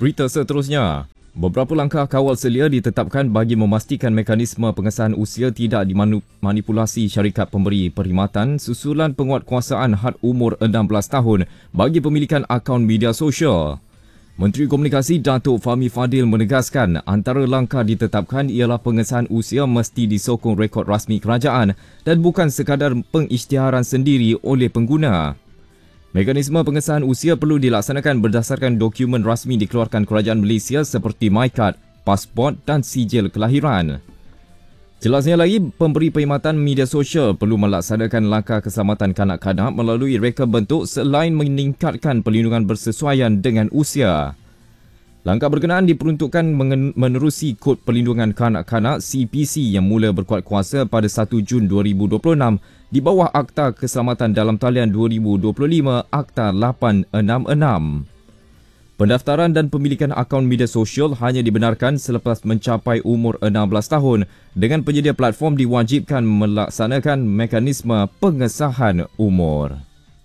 Berita seterusnya. Beberapa langkah kawal selia ditetapkan bagi memastikan mekanisme pengesahan usia tidak dimanipulasi syarikat pemberi perkhidmatan susulan penguatkuasaan had umur 16 tahun bagi pemilikan akaun media sosial. Menteri Komunikasi Datuk Fahmi Fadil menegaskan antara langkah ditetapkan ialah pengesahan usia mesti disokong rekod rasmi kerajaan dan bukan sekadar pengisytiharan sendiri oleh pengguna. Mekanisme pengesahan usia perlu dilaksanakan berdasarkan dokumen rasmi dikeluarkan Kerajaan Malaysia seperti MyKad, pasport dan sijil kelahiran. Jelasnya lagi, pemberi perkhidmatan media sosial perlu melaksanakan langkah keselamatan kanak-kanak melalui reka bentuk selain meningkatkan perlindungan bersesuaian dengan usia. Langkah berkenaan diperuntukkan menerusi Kod Perlindungan Kanak-Kanak CPC yang mula berkuat kuasa pada 1 Jun 2026 di bawah Akta Keselamatan Dalam Talian 2025 Akta 866. Pendaftaran dan pemilikan akaun media sosial hanya dibenarkan selepas mencapai umur 16 tahun dengan penyedia platform diwajibkan melaksanakan mekanisme pengesahan umur.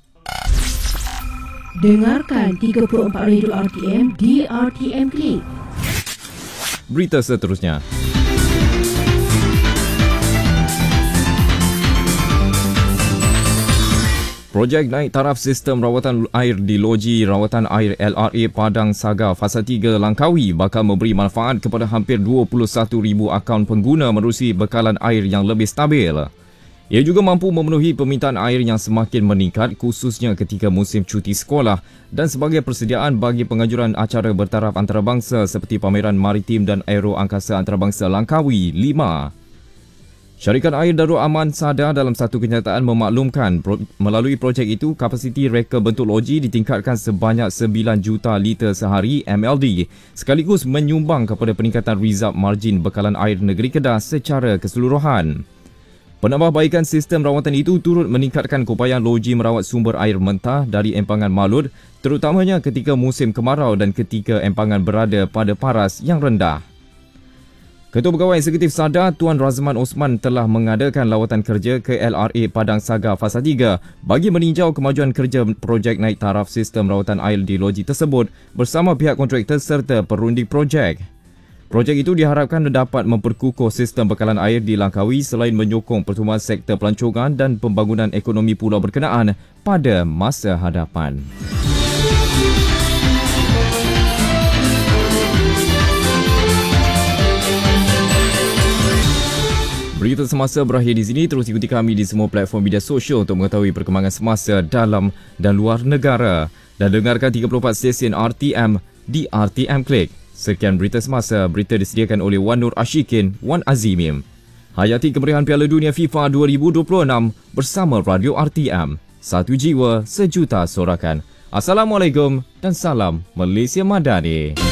Dengarkan 34 Radio RTM di RTM Klik. Berita seterusnya. Projek naik taraf sistem rawatan air di Loji Rawatan Air LRA Padang Saga Fasa 3 Langkawi bakal memberi manfaat kepada hampir 21,000 akaun pengguna menerusi bekalan air yang lebih stabil. Ia juga mampu memenuhi permintaan air yang semakin meningkat khususnya ketika musim cuti sekolah dan sebagai persediaan bagi penganjuran acara bertaraf antarabangsa seperti Pameran Maritim dan Aero Angkasa Antarabangsa Langkawi 5. Syarikat Air Darul Aman Sada dalam satu kenyataan memaklumkan melalui projek itu kapasiti reka bentuk loji ditingkatkan sebanyak 9 juta liter sehari MLD sekaligus menyumbang kepada peningkatan rizab margin bekalan air negeri Kedah secara keseluruhan. Penambahbaikan sistem rawatan itu turut meningkatkan keupayaan loji merawat sumber air mentah dari empangan malut terutamanya ketika musim kemarau dan ketika empangan berada pada paras yang rendah. Ketua Pegawai Eksekutif SADA Tuan Razman Osman telah mengadakan lawatan kerja ke LRA Padang Saga Fasa 3 bagi meninjau kemajuan kerja projek naik taraf sistem rawatan air di loji tersebut bersama pihak kontraktor serta perunding projek. Projek itu diharapkan dapat memperkukuh sistem bekalan air di Langkawi selain menyokong pertumbuhan sektor pelancongan dan pembangunan ekonomi pulau berkenaan pada masa hadapan. Berita semasa berakhir di sini. Terus ikuti kami di semua platform media sosial untuk mengetahui perkembangan semasa dalam dan luar negara. Dan dengarkan 34 stesen RTM di RTM Klik. Sekian berita semasa. Berita disediakan oleh Wan Nur Ashikin, Wan Azimim. Hayati kemeriahan Piala Dunia FIFA 2026 bersama Radio RTM. Satu jiwa, sejuta sorakan. Assalamualaikum dan salam Malaysia Madani.